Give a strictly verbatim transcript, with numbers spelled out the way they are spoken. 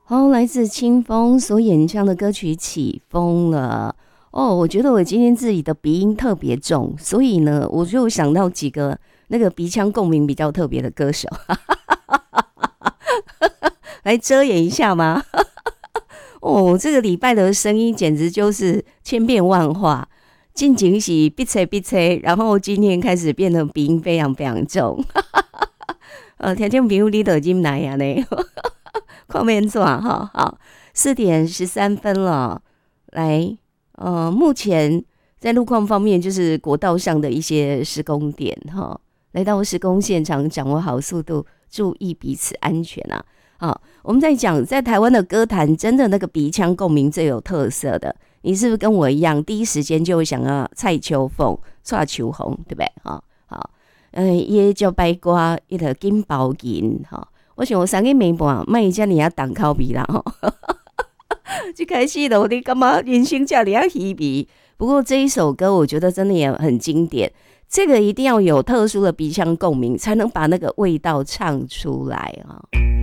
好，来自清风所演唱的歌曲《起风了》。哦，我觉得我今天自己的鼻音特别重，所以呢，我就想到几个那个鼻腔共鸣比较特别的歌手，来遮掩一下吗？哦，这个礼拜的声音简直就是千变万化，近景是闭吹闭吹，然后今天开始变得鼻音非常非常重。呃，听众朋友你都已经来呀呢，看面做哈，好，四点十三分了，来。呃，目前在路况方面，就是国道上的一些施工点哈，来到施工现场，掌握好速度，注意彼此安全啊！好，我们在讲，在台湾的歌坛，真的那个鼻腔共鸣最有特色的，你是不是跟我一样，第一时间就会想要蔡秋凤、蔡秋红，对不对？哈，好，嗯，也叫白瓜，一个金包银哈，我想我三个暝半，卖遮尔啊重口味啦吼。一开始的我你干嘛人生这样稀微？不过这一首歌我觉得真的也很经典，这个一定要有特殊的鼻腔共鸣，才能把那个味道唱出来啊。